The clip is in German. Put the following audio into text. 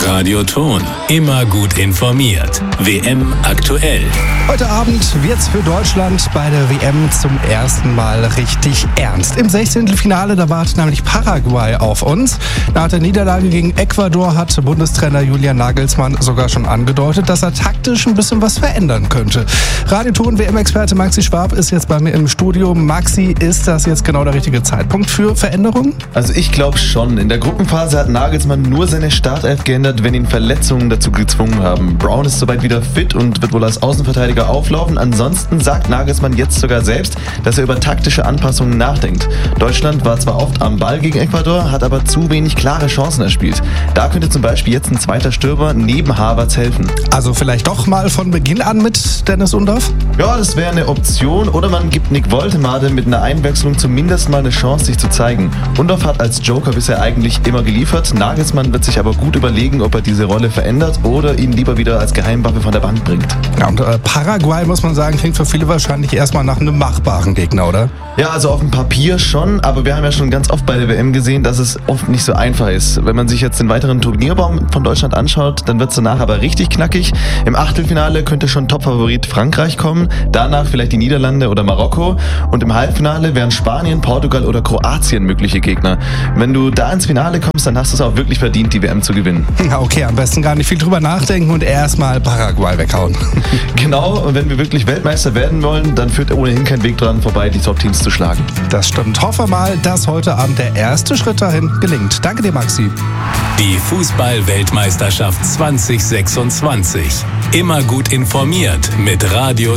Radio Ton. Immer gut informiert. WM aktuell. Heute Abend wird's für Deutschland bei der WM zum ersten Mal richtig ernst. Im 16. Finale, da wartet nämlich Paraguay auf uns. Nach der Niederlage gegen Ecuador hat Bundestrainer Julian Nagelsmann sogar schon angedeutet, dass er taktisch ein bisschen was verändern könnte. Radio Ton WM-Experte Maxi Schwab ist jetzt bei mir im Studio. Maxi, ist das jetzt genau der richtige Zeitpunkt für Veränderungen? Also ich glaube schon. In der Gruppenphase hat Nagelsmann nur seine Startelf geändert, wenn ihn Verletzungen dazu gezwungen haben. Brown ist soweit wieder fit und wird wohl als Außenverteidiger auflaufen. Ansonsten sagt Nagelsmann jetzt sogar selbst, dass er über taktische Anpassungen nachdenkt. Deutschland war zwar oft am Ball gegen Ecuador, hat aber zu wenig klare Chancen erspielt. Da könnte zum Beispiel jetzt ein zweiter Stürmer neben Havertz helfen. Also vielleicht doch mal von Beginn an mit Dennis Undaff? Ja, das wäre eine Option. Oder man gibt Nick Woltemade mit einer Einwechslung zumindest mal eine Chance, sich zu zeigen. Undaff hat als Joker bisher eigentlich immer geliefert. Nagelsmann wird sich aber gut überlegen, ob er diese Rolle verändert oder ihn lieber wieder als Geheimwaffe von der Bank bringt. Ja, und Paraguay, muss man sagen, klingt für viele wahrscheinlich erstmal nach einem machbaren Gegner, oder? Ja, also auf dem Papier schon, aber wir haben ja schon ganz oft bei der WM gesehen, dass es oft nicht so einfach ist. Wenn man sich jetzt den weiteren Turnierbaum von Deutschland anschaut, dann wird es danach aber richtig knackig. Im Achtelfinale könnte schon Topfavorit Frankreich kommen, danach vielleicht die Niederlande oder Marokko und im Halbfinale wären Spanien, Portugal oder Kroatien mögliche Gegner. Wenn du da ins Finale kommst, dann hast du es auch wirklich verdient, die WM zu gewinnen. Ja, okay, am besten gar nicht viel drüber nachdenken und erstmal Paraguay weghauen. Genau, und wenn wir wirklich Weltmeister werden wollen, dann führt ohnehin kein Weg dran vorbei, die Top-Teams zu schlagen. Das stimmt. Hoffen wir mal, dass heute Abend der erste Schritt dahin gelingt. Danke dir, Maxi. Die Fußball-Weltmeisterschaft 2026. Immer gut informiert mit Radio